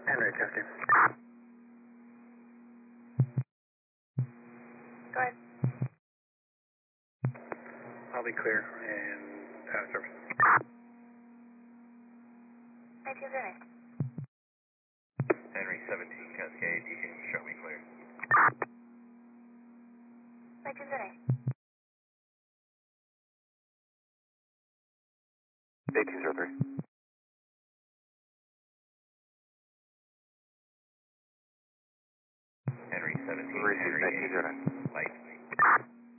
Henry, testing. Go ahead. I'll be clear and out of service. 1909. Henry 17 Cascade, you can show me clear. 1909. 1803. Henry 17, Henry 8, light.